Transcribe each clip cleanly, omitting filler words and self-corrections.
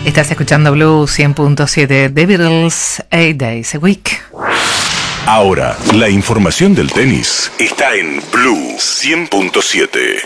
Estás escuchando Blue 100.7, The Beatles, 8 Days a Week. Ahora, la información del tenis está en Blue 100.7.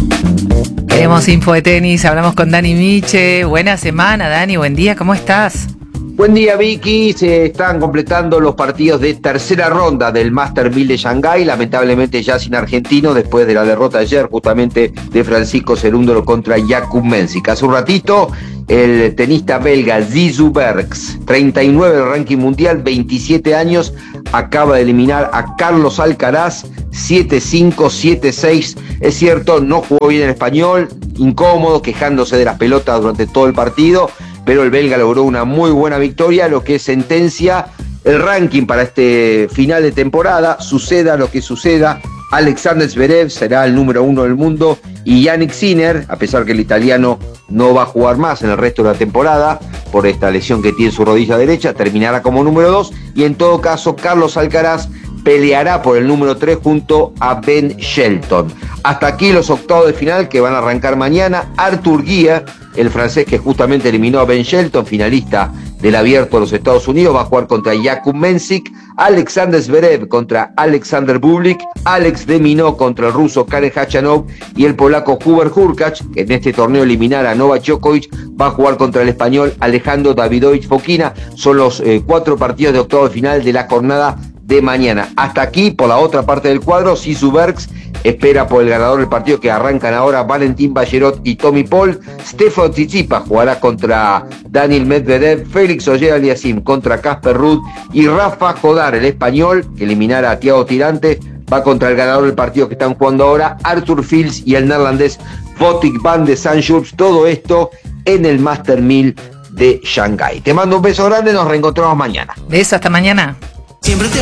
Tenemos info de tenis, hablamos con Dani Miche. Buena semana, Dani, buen día, ¿cómo estás? Buen día, Vicky. Se están completando los partidos de tercera ronda del Master 1000 de Shanghái, lamentablemente ya sin argentino después de la derrota ayer justamente de Francisco Cerúndolo contra Jakub Mensik. Hace un ratito el tenista belga Zizou Bergs, 39 del ranking mundial, 27 años, acaba de eliminar a Carlos Alcaraz 7-5, 7-6. Es cierto, no jugó bien en español, incómodo, quejándose de las pelotas durante todo el partido, pero el belga logró una muy buena victoria, lo que sentencia el ranking para este final de temporada. Suceda lo que suceda, Alexander Zverev será el número 1 del mundo y Jannik Sinner, a pesar que el italiano no va a jugar más en el resto de la temporada por esta lesión que tiene en su rodilla derecha, terminará como número 2 y en todo caso Carlos Alcaraz peleará por el número 3 junto a Ben Shelton. Hasta aquí los octavos de final que van a arrancar mañana. Arthur Guia, el francés que justamente eliminó a Ben Shelton, finalista del Abierto de los Estados Unidos, va a jugar contra Jakub Mensik. Alexander Zverev contra Alexander Bublik, Alex de Minaur contra el ruso Karen Khachanov y el polaco Hubert Hurkacz, que en este torneo eliminará a Novak Djokovic, va a jugar contra el español Alejandro Davidovich Fokina. Son los 4 partidos de octavo de final de la jornada de mañana. Hasta aquí, por la otra parte del cuadro, Zizou Bergs espera por el ganador del partido que arrancan ahora Valentín Bajerot y Tommy Paul. Stefano Tsitsipas jugará contra Daniil Medvedev, Félix Auger-Aliassime contra Casper Ruud y Rafa Jodar, el español, que eliminará a Thiago Tirante, va contra el ganador del partido que están jugando ahora, Arthur Fils, y el neerlandés Botic van de Sanjurgens. Todo esto en el Master 1000 de Shanghái. Te mando un beso grande, nos reencontramos mañana. Beso, hasta mañana. Siempre te